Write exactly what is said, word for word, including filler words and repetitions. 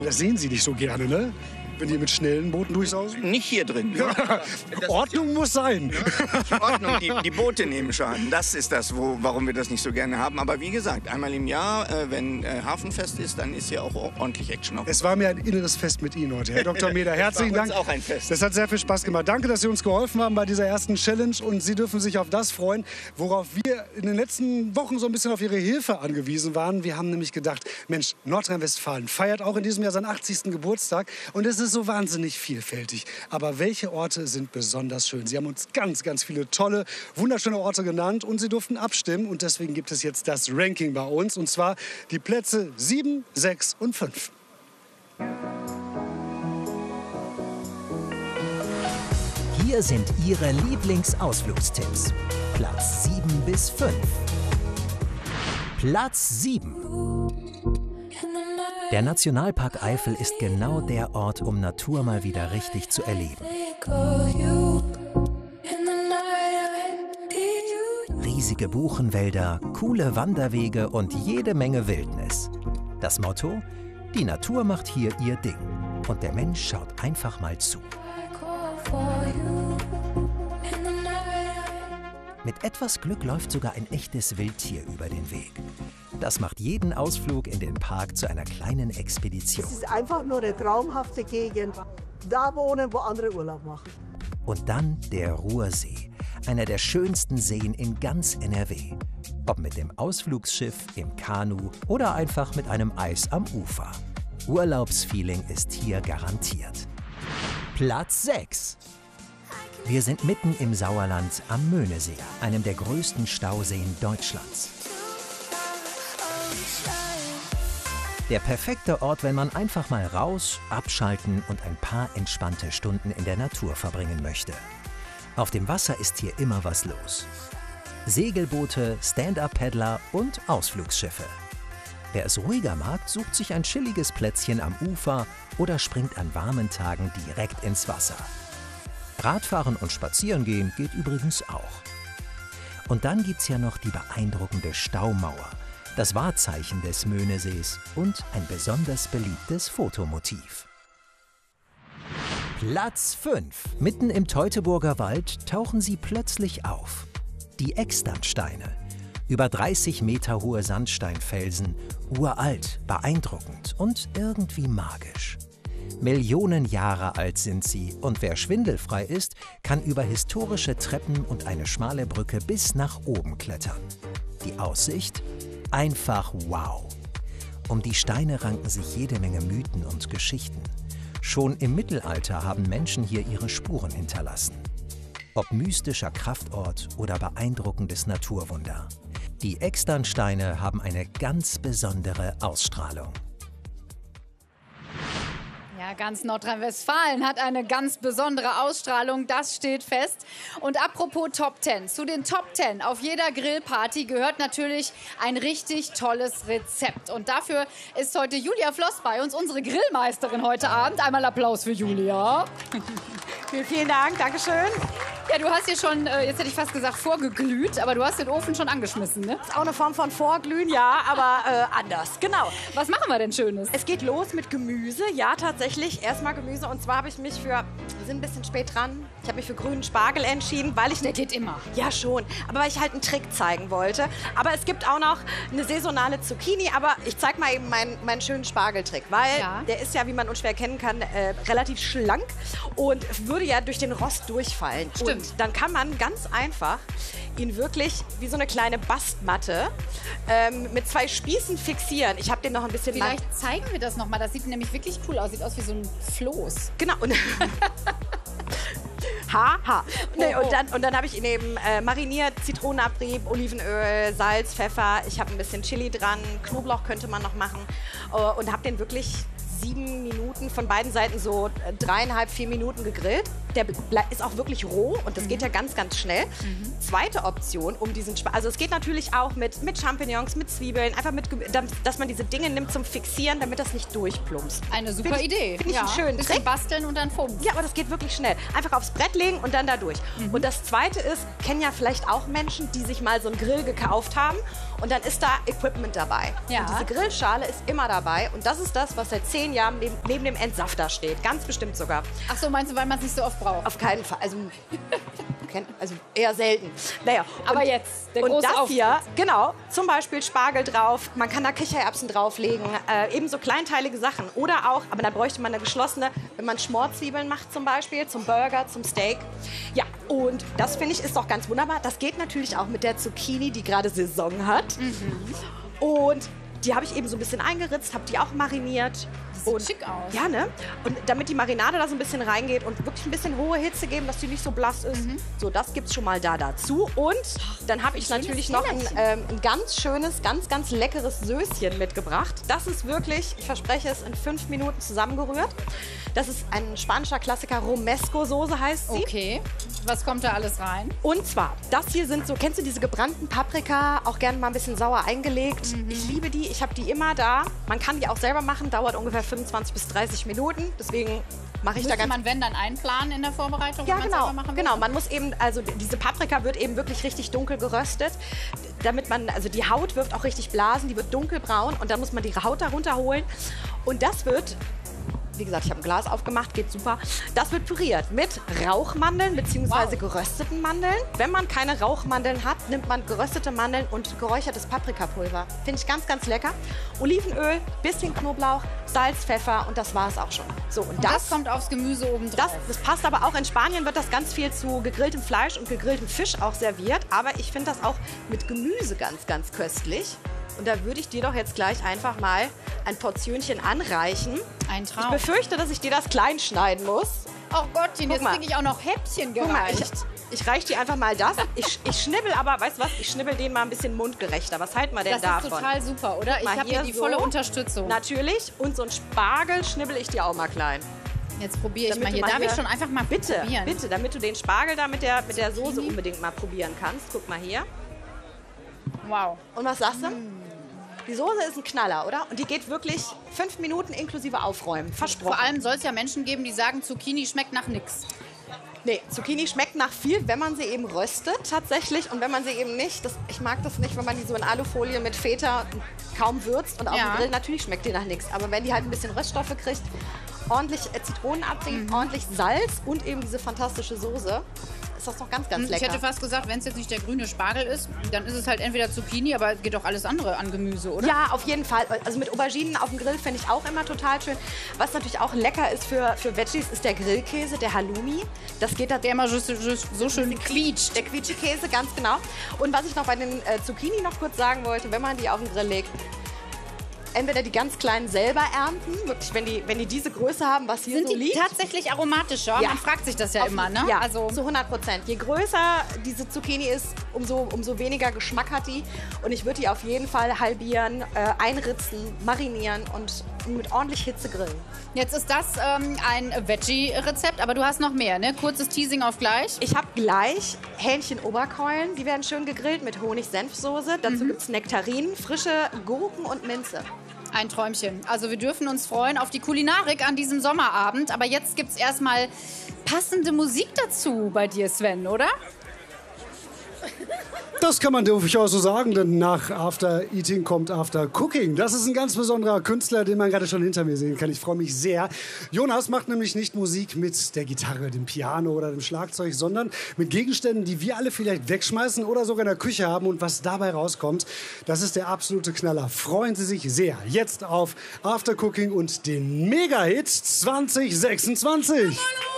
Das sehen Sie nicht so gerne, ne? Wenn die mit schnellen Booten durchsausen? Nicht hier drin. Ja. Ordnung muss sein. Ja, Ordnung, die, die Boote nehmen Schaden. Das ist das, wo, warum wir das nicht so gerne haben. Aber wie gesagt, einmal im Jahr, äh, wenn äh, Hafenfest ist, dann ist hier auch ordentlich Action. Auf. Es war mir ein inneres Fest mit Ihnen heute, Herr Doktor Meder. Herzlichen Dank. Das war uns auch ein Fest. Das hat sehr viel Spaß gemacht. Danke, dass Sie uns geholfen haben bei dieser ersten Challenge. Und Sie dürfen sich auf das freuen, worauf wir in den letzten Wochen so ein bisschen auf Ihre Hilfe angewiesen waren. Wir haben nämlich gedacht, Mensch, Nordrhein-Westfalen feiert auch in diesem Jahr seinen achtzigsten Geburtstag. Und es ist so wahnsinnig viel. Vielfältig. Aber welche Orte sind besonders schön? Sie haben uns ganz, ganz viele tolle, wunderschöne Orte genannt und Sie durften abstimmen. Und deswegen gibt es jetzt das Ranking bei uns. Und zwar die Plätze sieben, sechs und fünf. Hier sind Ihre Lieblingsausflugstipps. Platz sieben bis fünf. Platz sieben. Der Nationalpark Eifel ist genau der Ort, um Natur mal wieder richtig zu erleben. Riesige Buchenwälder, coole Wanderwege und jede Menge Wildnis. Das Motto? Die Natur macht hier ihr Ding. Und der Mensch schaut einfach mal zu. Mit etwas Glück läuft sogar ein echtes Wildtier über den Weg. Das macht jeden Ausflug in den Park zu einer kleinen Expedition. Es ist einfach nur eine traumhafte Gegend. Da wohnen, wo andere Urlaub machen. Und dann der Ruhrsee, einer der schönsten Seen in ganz N R W. Ob mit dem Ausflugsschiff, im Kanu oder einfach mit einem Eis am Ufer. Urlaubsfeeling ist hier garantiert. Platz sechs. Wir sind mitten im Sauerland am Möhnesee, einem der größten Stauseen Deutschlands. Der perfekte Ort, wenn man einfach mal raus, abschalten und ein paar entspannte Stunden in der Natur verbringen möchte. Auf dem Wasser ist hier immer was los. Segelboote, Stand-Up-Paddler und Ausflugsschiffe. Wer es ruhiger mag, sucht sich ein chilliges Plätzchen am Ufer oder springt an warmen Tagen direkt ins Wasser. Radfahren und Spazierengehen geht übrigens auch. Und dann gibt's ja noch die beeindruckende Staumauer, das Wahrzeichen des Möhnesees und ein besonders beliebtes Fotomotiv. Platz fünf. Mitten im Teutoburger Wald tauchen sie plötzlich auf. Die Externsteine. Über dreißig Meter hohe Sandsteinfelsen, uralt, beeindruckend und irgendwie magisch. Millionen Jahre alt sind sie und wer schwindelfrei ist, kann über historische Treppen und eine schmale Brücke bis nach oben klettern. Die Aussicht? Einfach wow! Um die Steine ranken sich jede Menge Mythen und Geschichten. Schon im Mittelalter haben Menschen hier ihre Spuren hinterlassen. Ob mystischer Kraftort oder beeindruckendes Naturwunder. Die Externsteine haben eine ganz besondere Ausstrahlung. Ja, ganz Nordrhein-Westfalen hat eine ganz besondere Ausstrahlung, das steht fest. Und apropos Top Ten, zu den Top Ten auf jeder Grillparty gehört natürlich ein richtig tolles Rezept. Und dafür ist heute Julia Floss bei uns, unsere Grillmeisterin heute Abend. Einmal Applaus für Julia. Vielen, vielen Dank, Dankeschön. Ja, du hast hier schon, jetzt hätte ich fast gesagt, vorgeglüht, aber du hast den Ofen schon angeschmissen, ne? Das ist auch eine Form von Vorglühen, ja, aber äh, anders, genau. Was machen wir denn Schönes? Es geht los mit Gemüse, ja, tatsächlich. Erstmal Gemüse und zwar habe ich mich für, wir sind ein bisschen spät dran, ich habe mich für grünen Spargel entschieden, weil ich... Der geht immer. Ja, schon, aber weil ich halt einen Trick zeigen wollte. Aber es gibt auch noch eine saisonale Zucchini, aber ich zeige mal eben meinen, meinen schönen Spargeltrick, weil ja. der ist ja, wie man unschwer erkennen kann, äh, relativ schlank und würde ja durch den Rost durchfallen. Stimmt. Und dann kann man ganz einfach ihn wirklich wie so eine kleine Bastmatte ähm, mit zwei Spießen fixieren. Ich habe den noch ein bisschen... Vielleicht zeigen wir das noch mal. Das sieht nämlich wirklich cool aus. Sieht aus wie so ein Floß. Genau. Und ha, ha. Nee, und dann, und dann habe ich ihn eben äh, mariniert, Zitronenabrieb, Olivenöl, Salz, Pfeffer. Ich habe ein bisschen Chili dran, Knoblauch könnte man noch machen. Uh, und habe den wirklich sieben Minuten von beiden Seiten so dreieinhalb, vier Minuten gegrillt. Der ist auch wirklich roh und das mhm. geht ja ganz, ganz schnell. Mhm. Zweite Option, um diesen Sp also es geht natürlich auch mit, mit Champignons, mit Zwiebeln, einfach mit, dass man diese Dinge nimmt zum Fixieren, damit das nicht durchplumpst. Eine super find Idee. Finde ich ja. einen schönen Bisschen Trick. Basteln und dann Fumms. Ja, aber das geht wirklich schnell. Einfach aufs Brett legen und dann da durch. Mhm. Und das Zweite ist, kennen ja vielleicht auch Menschen, die sich mal so einen Grill gekauft haben und dann ist da Equipment dabei. Ja. Und diese Grillschale ist immer dabei und das ist das, was seit zehn zehn Jahren neben, neben dem Entsafter steht. Ganz bestimmt sogar. Ach so, meinst du, weil man es nicht so oft braucht? Auf keinen Fall. Also, also eher selten. Naja, aber und, jetzt, der und große das Auftritt. hier, genau, zum Beispiel Spargel drauf. Man kann da Kichererbsen drauflegen. Äh, ebenso kleinteilige Sachen. Oder auch, aber da bräuchte man eine geschlossene, wenn man Schmorzwiebeln macht zum Beispiel, zum Burger, zum Steak. Ja, und das finde ich ist doch ganz wunderbar. Das geht natürlich auch mit der Zucchini, die gerade Saison hat. Mhm. Und die habe ich eben so ein bisschen eingeritzt, habe die auch mariniert. Sieht und, schick aus. Ja, ne? Und damit die Marinade da so ein bisschen reingeht und wirklich ein bisschen hohe Hitze geben, dass die nicht so blass ist. Mhm. So, das gibt's schon mal da dazu. Und dann habe ich natürlich noch ein, ähm, ein ganz schönes, ganz, ganz leckeres Söschen mitgebracht. Das ist wirklich, ich verspreche es, in fünf Minuten zusammengerührt. Das ist ein spanischer Klassiker, Romesco-Soße heißt sie. Okay, was kommt da alles rein? Und zwar, das hier sind so, kennst du diese gebrannten Paprika, auch gerne mal ein bisschen sauer eingelegt. Mhm. Ich liebe die, ich habe die immer da. Man kann die auch selber machen, dauert ungefähr fünfundzwanzig bis dreißig Minuten. Deswegen mache ich Müsste da ganz... man, wenn, dann einplanen in der Vorbereitung? Ja, wenn genau. selber machen Genau, will? man muss eben, also diese Paprika wird eben wirklich richtig dunkel geröstet, damit man, also die Haut wirft auch richtig Blasen, die wird dunkelbraun und dann muss man die Haut darunter holen. Und das wird... Wie gesagt, ich habe ein Glas aufgemacht, geht super. Das wird püriert mit Rauchmandeln bzw. Wow. gerösteten Mandeln. Wenn man keine Rauchmandeln hat, nimmt man geröstete Mandeln und geräuchertes Paprikapulver. Finde ich ganz, ganz lecker. Olivenöl, bisschen Knoblauch, Salz, Pfeffer und das war es auch schon. So, und, Und das, das kommt aufs Gemüse oben drauf. Das, das passt aber auch. In Spanien wird das ganz viel zu gegrilltem Fleisch und gegrilltem Fisch auch serviert. Aber ich finde das auch mit Gemüse ganz, ganz köstlich. Und da würde ich dir doch jetzt gleich einfach mal ein Portionchen anreichen. Ein Traum. Ich befürchte, dass ich dir das klein schneiden muss. Oh Gottchen, Guck jetzt mal. kriege ich auch noch Häppchen Guck mal, ich, gereicht. ich reiche dir einfach mal das. Ich, ich schnibbel aber, weißt du was, ich schnibbel den mal ein bisschen mundgerechter. Was halten wir denn Das davon? ist total super, oder? Ich Mal habe hier hier die so. volle Unterstützung. Natürlich. Und so ein Spargel schnibbel ich dir auch mal klein. Jetzt probiere ich Damit mal du hier. mal Darf hier- ich schon einfach mal Bitte, probieren? bitte, damit du den Spargel da mit der, mit der Soße Zucchini. unbedingt mal probieren kannst. Guck mal hier. Wow. Und was sagst du? Die Soße ist ein Knaller, oder? Und die geht wirklich fünf Minuten inklusive Aufräumen. Versprochen. Vor allem soll es ja Menschen geben, die sagen, Zucchini schmeckt nach nix. Nee, Zucchini schmeckt nach viel, wenn man sie eben röstet tatsächlich. Und wenn man sie eben nicht, das, ich mag das nicht, wenn man die so in Alufolie mit Feta kaum würzt und auf Ja. dem Grill, natürlich schmeckt die nach nichts. Aber wenn die halt ein bisschen Röststoffe kriegt, ordentlich äh, Zitronenabrieb, Mhm. ordentlich Salz und eben diese fantastische Soße, ist das noch ganz, ganz Ich lecker. hätte fast gesagt, wenn es jetzt nicht der grüne Spargel ist, dann ist es halt entweder Zucchini, aber es geht doch alles andere an Gemüse, oder? Ja, auf jeden Fall. Also mit Auberginen auf dem Grill finde ich auch immer total schön. Was natürlich auch lecker ist für, für Veggies, ist der Grillkäse, der Halloumi. Das geht da Der immer so, so, so schön quietscht. Der Quietsche-Käse, ganz genau. Und was ich noch bei den äh, Zucchini noch kurz sagen wollte, wenn man die auf den Grill legt, entweder die ganz kleinen selber ernten, wirklich, wenn die, wenn die diese Größe haben, was hier Sind so die liegt. tatsächlich aromatischer? Ja. Man fragt sich das ja Auf- immer, ne? Ja, Also, zu hundert Prozent. Je größer diese Zucchini ist, umso, umso weniger Geschmack hat die. Und ich würde die auf jeden Fall halbieren, äh, einritzen, marinieren und mit ordentlich Hitze grillen. jetzt ist das ähm, ein Veggie-Rezept, aber du hast noch mehr, ne? Kurzes Teasing auf gleich. Ich habe gleich Hähnchen-Oberkeulen, die werden schön gegrillt mit Honig-Senfsoße. Dazu Mhm. gibt es Nektarinen, frische Gurken und Minze. Ein Träumchen. Also wir dürfen uns freuen auf die Kulinarik an diesem Sommerabend. Aber jetzt gibt es erstmal passende Musik dazu bei dir, Sven, oder? Das kann man durchaus so sagen, denn nach After Eating kommt After Cooking. Das ist ein ganz besonderer Künstler, den man gerade schon hinter mir sehen kann. Ich freue mich sehr. Jonas macht nämlich nicht Musik mit der Gitarre, dem Piano oder dem Schlagzeug, sondern mit Gegenständen, die wir alle vielleicht wegschmeißen oder sogar in der Küche haben. Und was dabei rauskommt, das ist der absolute Knaller. Freuen Sie sich sehr jetzt auf After Cooking und den Mega-Hit zwanzig sechsundzwanzig.